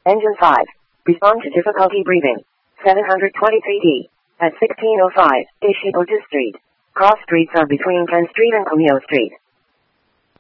Engine 5. Respond to difficulty breathing. 723D. At 1605, Ishibuji Street. Cross streets are between Ken Street and Kumyo Street.